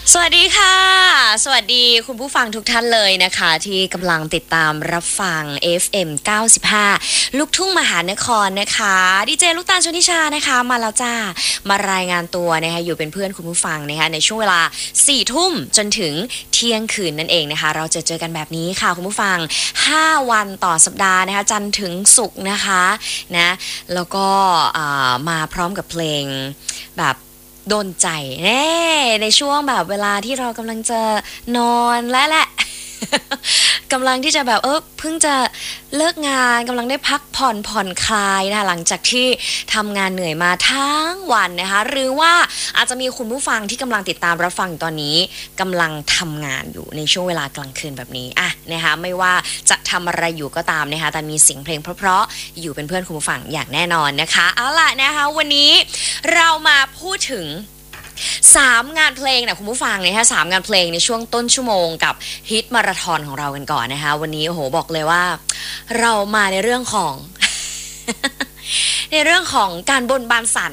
สวัสดีค่ะสวัสดีคุณผู้ฟังทุกท่านเลยนะคะที่กำลังติดตามรับฟัง FM 95ลูกทุ่งมหานครนะคะดีเจลูกตาลชนิชานะคะมาแล้วจ้ามารายงานตัวนะคะอยู่เป็นเพื่อนคุณผู้ฟังนะคะในช่วงเวลา4 ทุ่มจนถึงเที่ยงคืนนั่นเองนะคะเราจะเจอกันแบบนี้ค่ะคุณผู้ฟัง5 วันต่อสัปดาห์นะคะจันทร์ถึงศุกร์นะคะนะแล้วก็มาพร้อมกับเพลงแบบโดนใจแน่ในช่วงแบบเวลาที่เรากำลังจะนอนและแหละ กำลังที่จะแบบเพิ่งจะเลิกงานกำลังได้พักผ่อนคลายนะคะหลังจากที่ทำงานเหนื่อยมาทั้งวันนะคะหรือว่าอาจจะมีคุณผู้ฟังที่กำลังติดตามรับฟังตอนนี้กำลังทำงานอยู่ในช่วงเวลากลางคืนแบบนี้อ่ะนะคะไม่ว่าจะทำอะไรอยู่ก็ตามนะคะแต่มีเสียงเพลงเพราะๆอยู่เป็นเพื่อนคุณผู้ฟังอย่างแน่นอนนะคะเอาล่ะนะคะวันนี้เรามาพูดถึง3 งานเพลงนะคุณผู้ฟังนะคะ3 งานเพลงในช่วงต้นชั่วโมงกับฮิตมาราธอนของเรากันก่อนนะคะวันนี้โอ้โหบอกเลยว่าเรามาในเรื่องของ ในเรื่องของการบนบานศาล